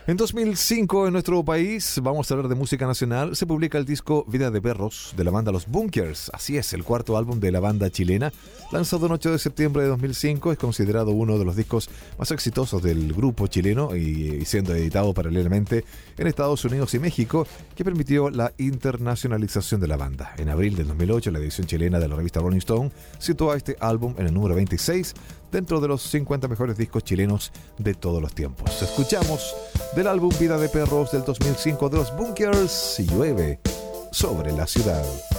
En 2005, en nuestro país, vamos a hablar de música nacional, se publica el disco Vida de Perros de la banda Los Bunkers. Así es, el cuarto álbum de la banda chilena, lanzado el 8 de septiembre de 2005, es considerado uno de los discos más exitosos del grupo chileno y siendo editado paralelamente en Estados Unidos y México, que permitió la internacionalización de la banda. En abril del 2008, la edición chilena de la revista Rolling Stone situó a este álbum en el número 26 dentro de los 50 mejores discos chilenos de todos los tiempos. Escuchamos del álbum Vida de Perros del 2005 de Los Bunkers, Llueve sobre la ciudad.